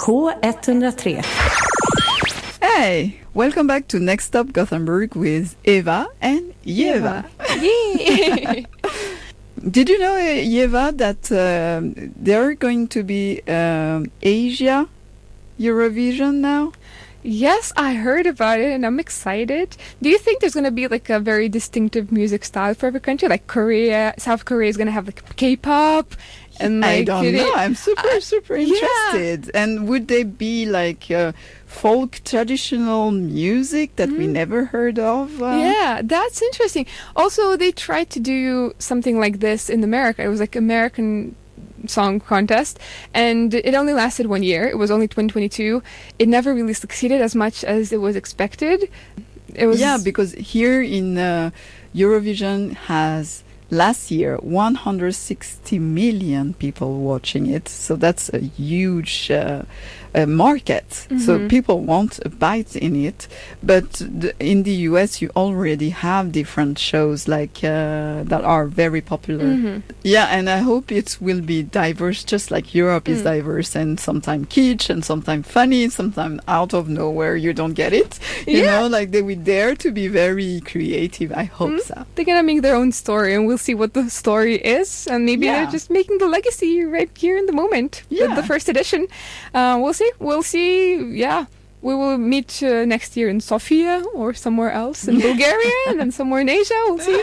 K103. Hey, welcome back to Next Stop Gothenburg with Eva and Yeva. Yay! Did you know, Yeva, that they're going to be Asia Eurovision now? Yes, I heard about it and I'm excited. Do you think there's going to be like a very distinctive music style for every country? Like Korea, South Korea is going to have like K-pop? And like, I don't know. I'm super interested. Yeah. And would they be like folk traditional music that we never heard of? Yeah, that's interesting. Also, they tried to do something like this in America. It was like American Song Contest, and it only lasted 1 year. It was only 2022. It never really succeeded as much as it was expected. It was because here in Eurovision has last year 160 million people watching it, so that's a huge market. So people want a bite in it, but in the US you already have different shows like that are very popular. Yeah, and I hope it will be diverse, just like Europe is diverse, and sometimes kitsch and sometimes funny, sometimes out of nowhere you don't get it. You know, like they will dare to be very creative. I hope so. They're gonna make their own story, and we'll see what the story is, and maybe they're just making the legacy right here in the moment with the first edition. We'll see. Yeah, we will meet next year in Sofia or somewhere else in Bulgaria, and then somewhere in Asia. We'll see.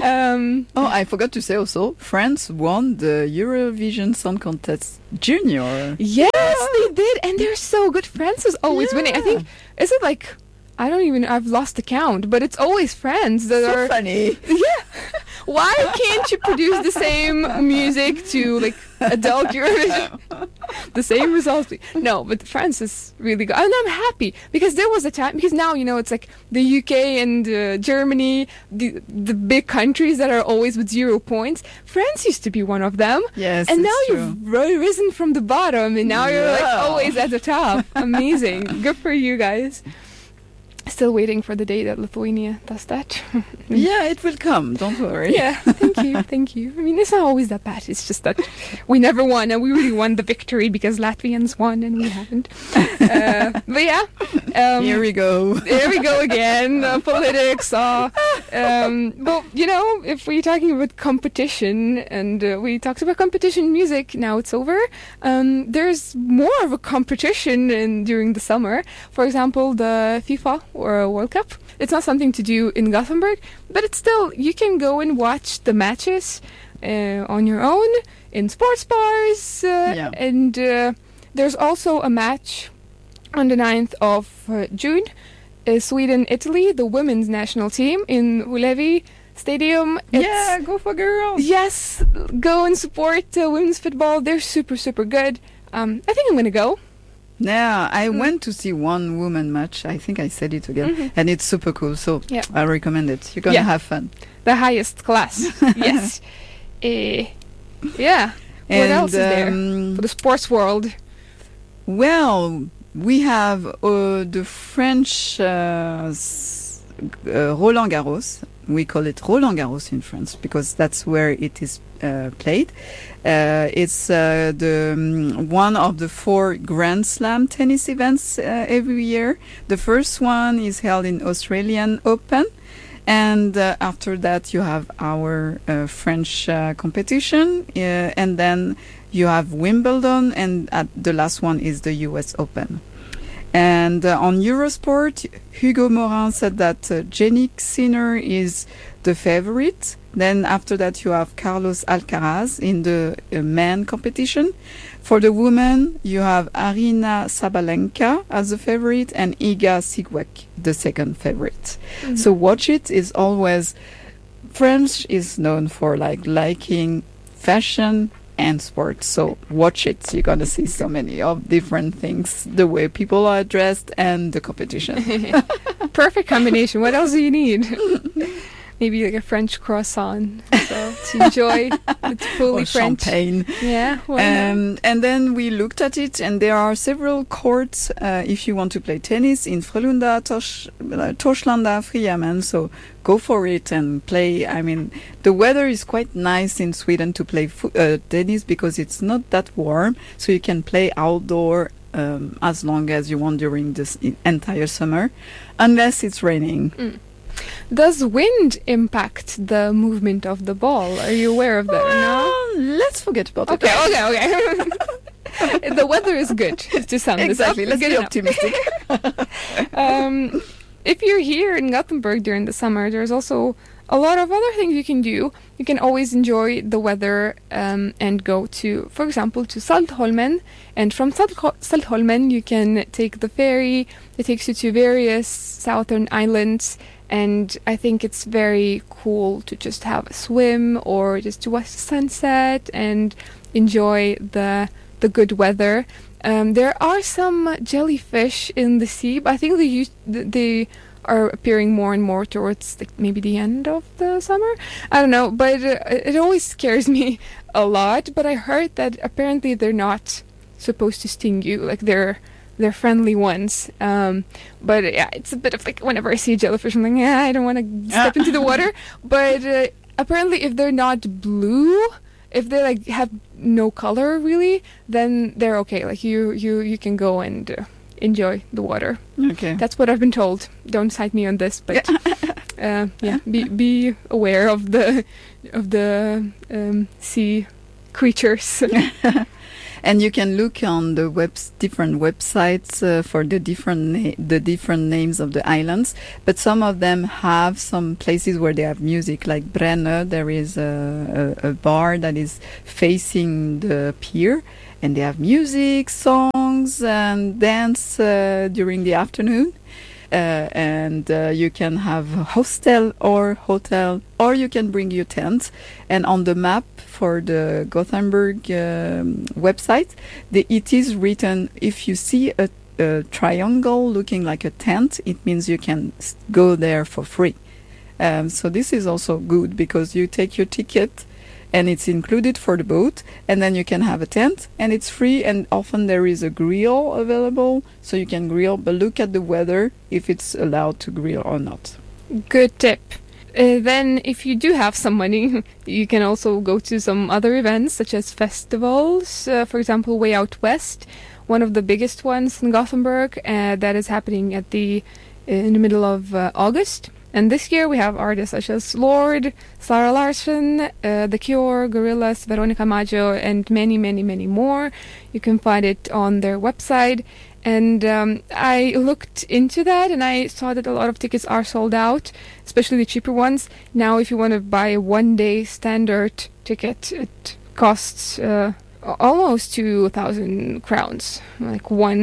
I forgot to say also, France won the Eurovision Song Contest Junior. Yes, they did, and they're so good. France is always winning. I think, is it like, I've lost the count, but it's always France that are funny. Yeah. Why can't you produce the same music to like adult Eurovision? The same results. No, but France is really good. And I'm happy because there was a time, because now, it's like the UK and Germany, the big countries that are always with 0 points. France used to be one of them. Yes, and now true. you've risen from the bottom and now you're like always at the top. Amazing. Good for you guys. Still waiting for the day that Lithuania does that. Yeah, it will come. Don't worry. Yeah, thank you. I mean, it's not always that bad. It's just that we never won, and we really won the victory because Latvians won and we haven't. But yeah. Here we go. There we go again. Politics. But, if we're talking about competition, and we talked about competition music, now it's over. There's more of a competition during the summer. For example, the FIFA or a World Cup. It's not something to do in Gothenburg, but it's still, you can go and watch the matches on your own in sports bars. And there's also a match on the 9th of June. Sweden-Italy, the women's national team in Ullevi Stadium. Go for girls. Yes, go and support women's football. They're super, super good. I think I'm going to go. Yeah, I went to see one woman match. I think I said it again. And it's super cool. So I recommend it. You're going to have fun. The highest class. Yes. What else is there for the sports world? Well, we have the French Roland Garros. We call it Roland Garros in France because that's where it is played. It's the one of the 4 Grand Slam tennis events every year. The first one is held in Australian Open, and after that you have our French competition, and then you have Wimbledon, and the last one is the US Open. And on Eurosport, Hugo Morin said that Jannik Sinner is the favorite. Then after that, you have Carlos Alcaraz in the men competition. For the women, you have Aryna Sabalenka as the favorite and Iga Świątek, the second favorite. So watch it. Is always French is known for liking fashion and sports. So watch it. You're going to see so many of different things, the way people are dressed and the competition. Perfect combination. What else do you need? Maybe like a French croissant, so to enjoy. It's fully or French. Champagne. Yeah. And then we looked at it, and there are several courts if you want to play tennis in Frölunda, Torslanda, Friamen. So go for it and play. I mean, the weather is quite nice in Sweden to play tennis because it's not that warm, so you can play outdoor as long as you want during this entire summer, unless it's raining. Does wind impact the movement of the ball? Are you aware of that? Well, let's forget about it. Okay. The weather is good to sum this up. Exactly. Let's be optimistic. If you're here in Gothenburg during the summer, there's also a lot of other things you can do. You can always enjoy the weather and go to, for example, to Saltholmen. And from Saltholmen, you can take the ferry. It takes you to various southern islands. And I think it's very cool to just have a swim or just to watch the sunset and enjoy the good weather. There are some jellyfish in the sea, but I think they are appearing more and more towards maybe the end of the summer. I don't know, but it always scares me a lot. But I heard that apparently they're not supposed to sting you, like they're friendly ones. But yeah, it's a bit of like whenever I see a jellyfish, I'm like, I don't want to step into the water. But apparently, if they're not blue, if they like have no color really, then they're okay. Like you can go and enjoy the water. Okay, that's what I've been told. Don't cite me on this, but be aware of the sea creatures. And you can look on the different websites for the different names of the islands. But some of them have some places where they have music. Like Brenne, there is a bar that is facing the pier, and they have music, songs, and dance during the afternoon. And you can have hostel or hotel, or you can bring your tent. And on the map for the Gothenburg website, it is written, if you see a triangle looking like a tent, it means you can go there for free. So this is also good because you take your ticket and it's included for the boat, and then you can have a tent and it's free, and often there is a grill available so you can grill, but look at the weather if it's allowed to grill or not. Good tip. Then if you do have some money, you can also go to some other events such as festivals, for example Way Out West, one of the biggest ones in Gothenburg, that is happening in the middle of August. And this year we have artists such as Lorde, Zara Larsson, The Cure, Gorillaz, Veronica Maggio, and many, many, many more. You can find it on their website. And I looked into that and I saw that a lot of tickets are sold out, especially the cheaper ones. Now, if you want to buy a one-day standard ticket, it costs almost 2,000 crowns, like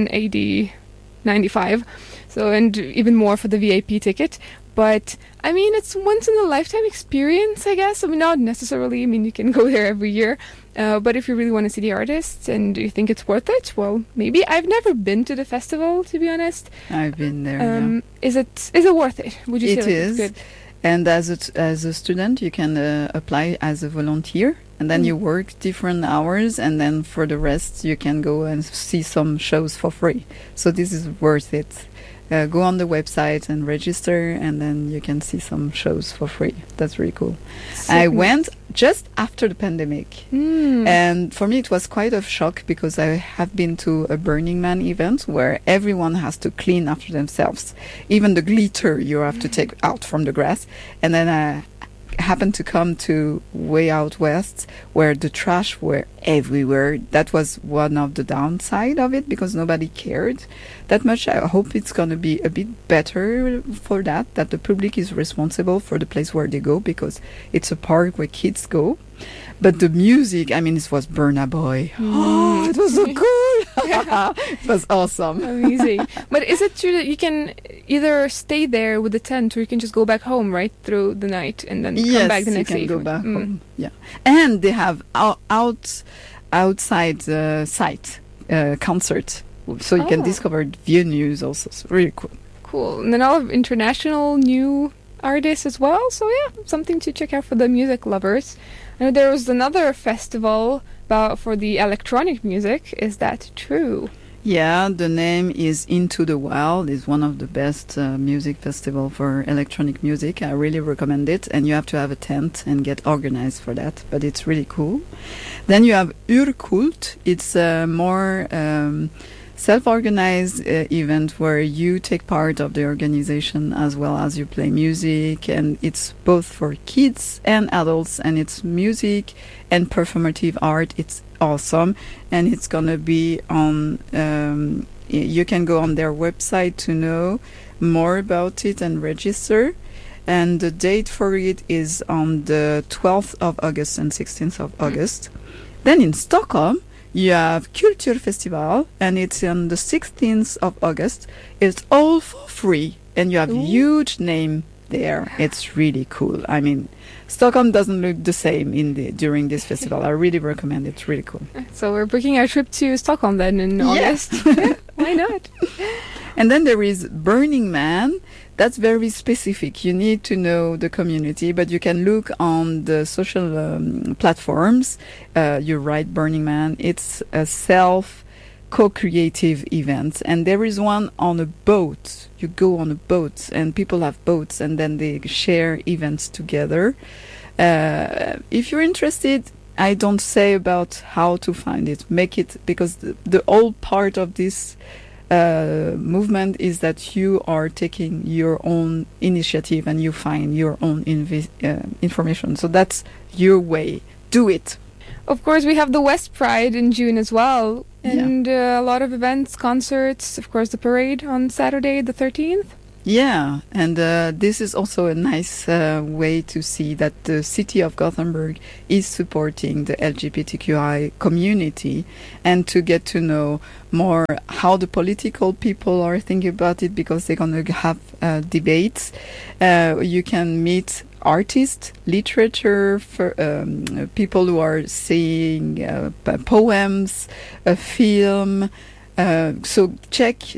180.95. So, and even more for the VIP ticket. But, I mean, it's once-in-a-lifetime experience, I guess. I mean, not necessarily. I mean, you can go there every year. But if you really want to see the artists and you think it's worth it, well, maybe. I've never been to the festival, to be honest. I've been there, yeah. Is it worth it? Would you say it's good? And as a student, you can apply as a volunteer. And then you work different hours. And then for the rest, you can go and see some shows for free. So this is worth it. Go on the website and register, and then you can see some shows for free. That's really cool. I went just after the pandemic, and for me it was quite a shock because I have been to a Burning Man event where everyone has to clean after themselves. Even the glitter you have to take out from the grass. And then I happened to come to Way Out West where the trash were everywhere. That was one of the downside of it because nobody cared that much. I hope it's going to be a bit better for that the public is responsible for the place where they go, because it's a park where kids go. But the music, I mean, it was Burna Boy. Oh, it was so cool. It was awesome. Amazing. But is it true that you can either stay there with the tent or you can just go back home right through the night and then come back the next day? Yes, you can go back home. Yeah. And they have outside site concert. So you can discover venues also. So really cool. Cool. And then all of international new artists as well. So yeah, something to check out for the music lovers. I know there was another festival for the electronic music. Is that true? Yeah, the name is Into the Wild. It's one of the best music festival for electronic music. I really recommend it. And you have to have a tent and get organized for that. But it's really cool. Then you have Urkult. It's more self-organized event where you take part of the organization as well as you play music, and it's both for kids and adults, and it's music and performative art. It's awesome, and it's gonna be on you can go on their website to know more about it and register. And the date for it is on the 12th of August and 16th of August. Then in Stockholm, you have Kulturfestival, and it's on the 16th of August. It's all for free, and you have huge name there. It's really cool. I mean, Stockholm doesn't look the same during this festival. I really recommend it. It's really cool. So we're booking our trip to Stockholm then in August. Yeah, why not? And then there is Burning Man. That's very specific. You need to know the community, but you can look on the social platforms. You write Burning Man. It's a co-creative event, and there is one on a boat. You go on a boat, and people have boats, and then they share events together. If you're interested, I don't say about how to find it. Make it, because the whole part of this movement is that you are taking your own initiative and you find your own information. So that's your way. Do it. Of course, we have the West Pride in June as well, and a lot of events, concerts, of course the parade on Saturday the 13th. Yeah, and this is also a nice way to see that the city of Gothenburg is supporting the LGBTQI community, and to get to know more how the political people are thinking about it, because they're going to have debates. You can meet artists, literature, for people who are seeing poems, a film. So check